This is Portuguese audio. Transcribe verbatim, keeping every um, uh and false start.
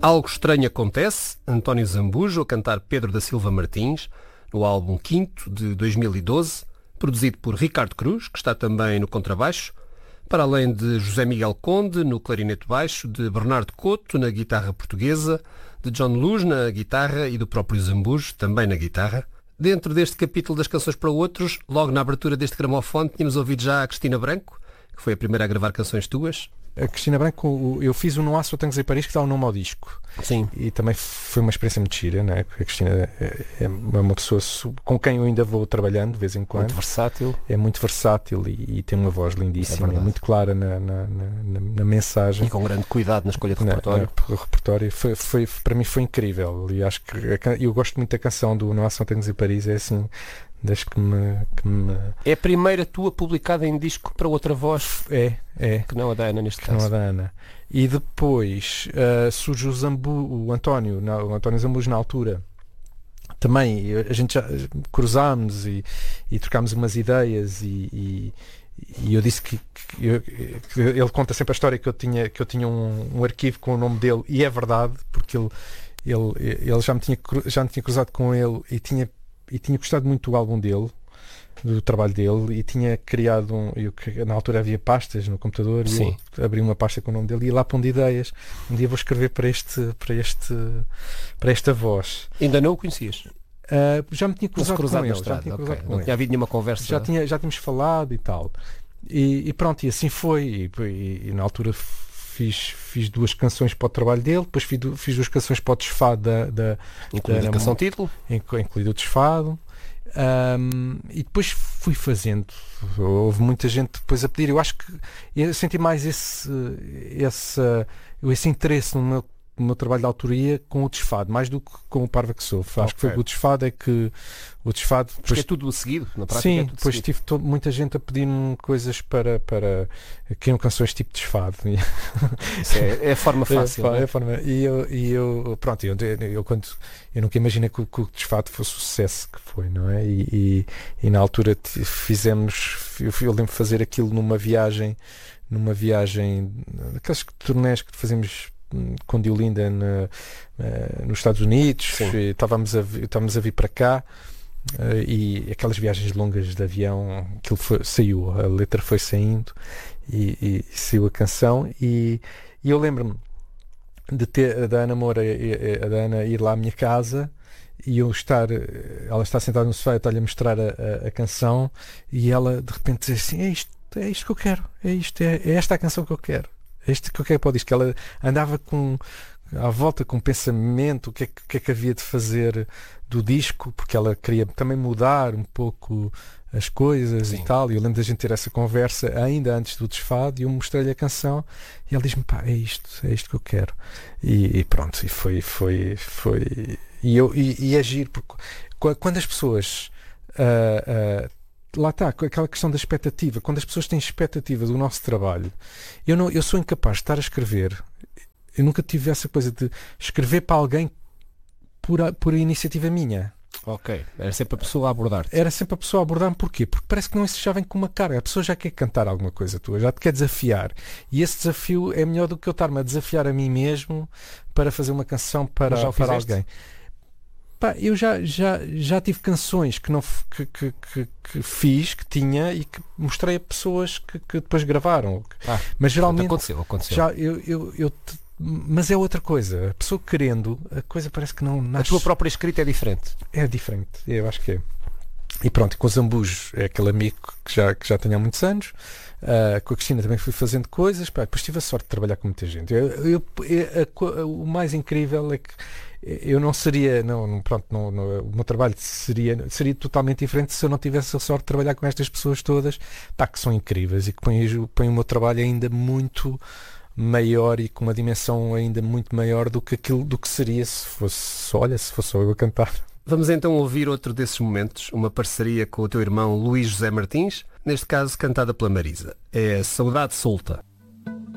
Algo Estranho Acontece, António Zambujo a cantar Pedro da Silva Martins, no álbum Quinto, de dois mil e doze, produzido por Ricardo Cruz, que está também no contrabaixo, para além de José Miguel Conde no clarinete baixo, de Bernardo Couto na guitarra portuguesa, de John Luz na guitarra e do próprio Zambujo, também na guitarra. Dentro deste capítulo das Canções para Outros, logo na abertura deste gramofone, tínhamos ouvido já a Cristina Branco, que foi a primeira a gravar canções tuas. A Cristina Branco, eu fiz o No Há Só Tangos em Paris, que dá o nome ao disco. Sim. E também foi uma experiência muito gira, né? A Cristina é, é uma pessoa com quem eu ainda vou trabalhando de vez em quando. Muito versátil. É muito versátil e, e tem uma voz lindíssima, é, é muito clara na, na, na, na mensagem. E com grande cuidado na escolha do repertório. Na, o repertório foi, foi, para mim foi incrível. E acho que a, eu gosto muito da canção do No Há Só Tangos em Paris, é assim... Desde que me, que me... É a primeira tua publicada em disco para outra voz? É, é. Que não a da Ana, neste que caso. Não a da Ana. E depois uh, surge o, Zambu, o António, na, o António Zambujo na altura. Também a gente já cruzámos e, e trocámos umas ideias e, e, e eu disse que, que, eu, que ele conta sempre a história que eu tinha, que eu tinha um, um arquivo com o nome dele, e é verdade, porque ele, ele, ele já, me tinha, já me tinha cruzado com ele e tinha e tinha gostado muito do álbum dele, do trabalho dele, e tinha criado um, eu, na altura havia pastas no computador. Sim. E eu abri uma pasta com o nome dele e lá pondo ideias. Um dia vou escrever para este para este para esta voz. Ainda não o conhecias? Uh, já me tinha cruzado, cruzado com ele, estrada, já tinha okay. cruzado com Não ele. tinha havido nenhuma conversa. Já tinha já tínhamos falado e tal. E, e pronto, e assim foi. E, e, e na altura Fiz, fiz duas canções para o trabalho dele, depois fiz, fiz duas canções para o Desfado da, da, incluindo a canção título, incluído o Desfado, um, e depois fui fazendo. Houve muita gente depois a pedir. Eu acho que eu senti mais esse, esse, esse interesse no meu, no meu trabalho de autoria com o Desfado, mais do que com o Parva que Sou. Acho okay. que foi o Desfado é que o Desfado porque depois, é tudo seguido, na prática. Sim, é tudo depois seguido. tive todo, muita gente a pedir-me coisas para, para criam canções tipo Desfado. Isso é, é a forma fácil. É, é? é a forma. E eu, e eu pronto, eu, eu, eu, quando, eu nunca imaginei que, que o Desfado fosse o sucesso que foi, não é? E, e, e na altura fizemos, eu, eu lembro de fazer aquilo numa viagem, numa viagem, aqueles turnés que fazemos com Diolinda na, uh, nos Estados Unidos. Estávamos a, estávamos a vir para cá. Uh, e aquelas viagens longas de avião, aquilo foi, saiu, a letra foi saindo e, e, e saiu a canção, e, e eu lembro-me de ter da Ana Moura, a da Ana ir lá à minha casa e eu estar, ela está sentada no sofá, eu estar-lhe a mostrar a, a, a canção, e ela de repente dizer assim: é isto, é isto que eu quero, é isto, é, é esta a canção que eu quero, é isto que eu quero para o disco. Que ela andava com à volta com pensamento, o que é que, que é que havia de fazer do disco, porque ela queria também mudar um pouco as coisas. Sim. E tal, e eu lembro da gente ter essa conversa ainda antes do Desfado, e eu mostrei-lhe a canção e ela diz-me: pá, é isto, é isto que eu quero. E, e pronto, e foi, foi, foi e, eu, e, e agir, porque quando as pessoas uh, uh, lá está, aquela questão da expectativa, quando as pessoas têm expectativa do nosso trabalho, eu, não, eu sou incapaz de estar a escrever. Eu nunca tive essa coisa de escrever para alguém por, a, por iniciativa minha. Ok, era sempre a pessoa a abordar-te. Era sempre a pessoa a abordar-me. Porquê? Porque parece que não, isso já vem com uma carga. A pessoa já quer cantar alguma coisa tua, já te quer desafiar. E esse desafio é melhor do que eu estar-me a desafiar a mim mesmo para fazer uma canção para, para alguém. Pá, eu já, já, já tive canções que, não, que, que, que, que fiz, que tinha, e que mostrei a pessoas que, que depois gravaram. Ah, mas geralmente aconteceu, aconteceu. Já, eu, eu, eu mas é outra coisa. A pessoa querendo, a coisa parece que não nasce. A tua própria escrita é diferente. É diferente, eu acho que é. E pronto, com o Zambujo é aquele amigo que já, que já tenho há muitos anos. Uh, com a Cristina também fui fazendo coisas. Pá, depois tive a sorte de trabalhar com muita gente. Eu, eu, eu, a, o mais incrível é que eu não seria, não, pronto, não, não, o meu trabalho seria, seria totalmente diferente se eu não tivesse a sorte de trabalhar com estas pessoas todas, pá, que são incríveis e que põem, põem o meu trabalho ainda muito maior e com uma dimensão ainda muito maior do que aquilo do que seria se fosse, olha, se fosse só eu a cantar. Vamos então ouvir outro desses momentos, uma parceria com o teu irmão Luís José Martins, neste caso cantada pela Marisa. É Saudade Solta.